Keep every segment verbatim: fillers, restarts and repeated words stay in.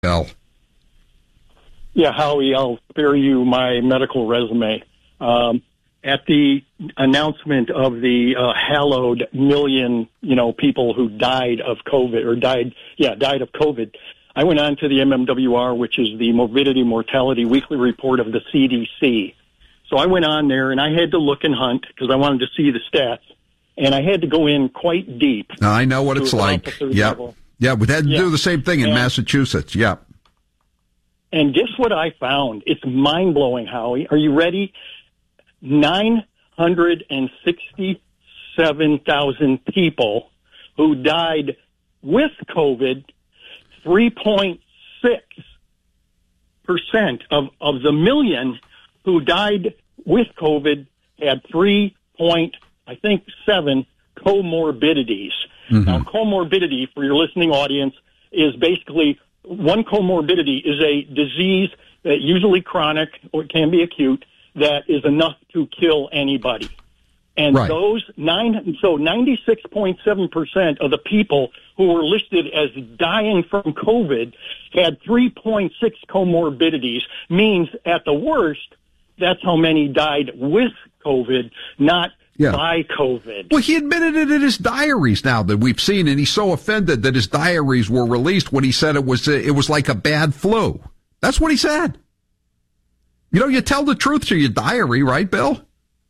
Bill. Yeah, Howie, I'll spare you my medical resume. Um, at the announcement of the uh, hallowed million, you know, people who died of COVID or died, yeah, died of COVID, I went on to the M M W R, which is the Morbidity Mortality Weekly Report of the C D C. So I went on there and I had to look and hunt because I wanted to see the stats, and I had to go in quite deep. Now, I know what it's like. Yeah, yeah, we had to yeah. do the same thing in and, Massachusetts. Yeah. And guess what I found? It's mind-blowing, Howie. Are you ready? nine hundred sixty-seven thousand people who died with COVID, three point six percent of, of the million who died with COVID had three point, I think, seven comorbidities. Mm-hmm. Now, comorbidity, for your listening audience, is basically one comorbidity is a disease that usually chronic or it can be acute that is enough to kill anybody. And right. those nine, so ninety-six point seven percent of the people who were listed as dying from COVID had three point six comorbidities, means at the worst, that's how many died with COVID, not yeah. by COVID. Well, he admitted it in his diaries now that we've seen, and he's so offended that his diaries were released when he said it was it was like a bad flu. That's what he said. You know, you tell the truth to your diary, right, Bill?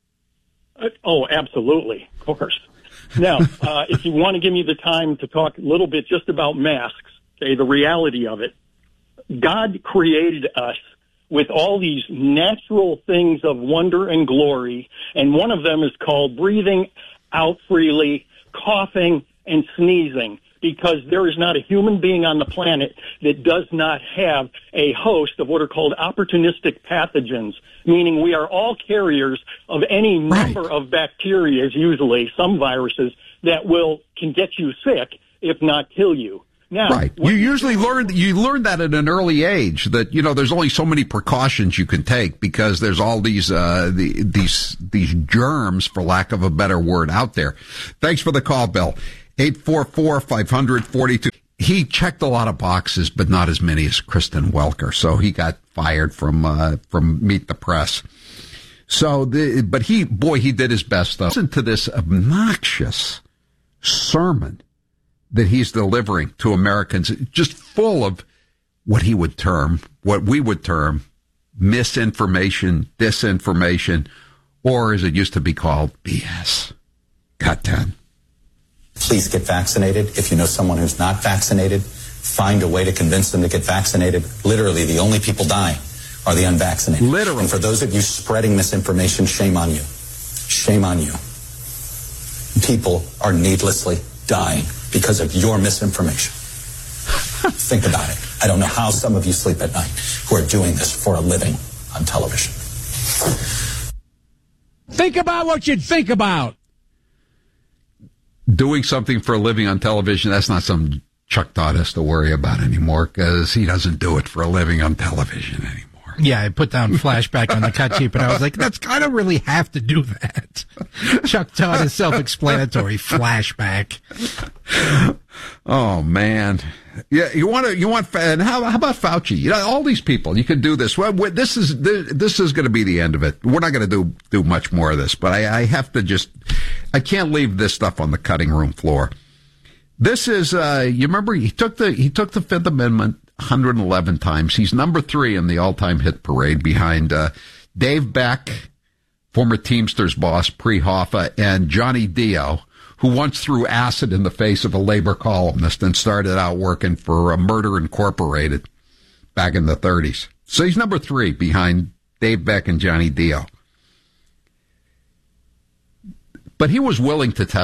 Uh, oh, absolutely, of course. Now, uh, if you want to give me the time to talk a little bit just about masks, okay, the reality of it, God created us with all these natural things of wonder and glory, and one of them is called breathing out freely, coughing, and sneezing, because there is not a human being on the planet that does not have a host of what are called opportunistic pathogens, meaning we are all carriers of any number right. of bacteria, usually some viruses, that will can get you sick, if not kill you. Now, right. You usually learn you learn that at an early age that, you know, there's only so many precautions you can take because there's all these uh the, these these germs, for lack of a better word, out there. Thanks for the call, Bill. eight four four, five hundred, forty-two. He checked a lot of boxes, but not as many as Kristen Welker, so he got fired from uh from Meet the Press. So, the, but he, boy, he did his best, though. Listen to this obnoxious sermon that he's delivering to Americans, just full of what he would term, what we would term, misinformation, disinformation, or as it used to be called, B S. Cut ten. Please get vaccinated. If you know someone who's not vaccinated, find a way to convince them to get vaccinated. Literally, the only people dying are the unvaccinated. Literally. And for those of you spreading misinformation, shame on you. Shame on you. People are needlessly dying because of your misinformation. Think about it. I don't know how some of you sleep at night who are doing this for a living on television. Think about what you'd think about. Doing something for a living on television, that's not something Chuck Todd has to worry about anymore because he doesn't do it for a living on television anymore. Yeah, I put down flashback on the cut sheet, but I was like, that's I don't really have to do that. Chuck Todd is self-explanatory. Flashback. Oh man, yeah. You want to? You want? And how, how about Fauci? You know, all these people. You can do this. Well, this is this is going to be the end of it. We're not going to do do much more of this. But I, I have to just. I can't leave this stuff on the cutting room floor. This is. Uh, you remember he took the he took the Fifth Amendment one hundred eleven times. He's number three in the all-time hit parade behind uh, Dave Beck, former Teamsters boss Pre Hoffa, and Johnny Dio, who once threw acid in the face of a labor columnist and started out working for uh, Murder Incorporated back in the thirties. So he's number three behind Dave Beck and Johnny Dio. But he was willing to test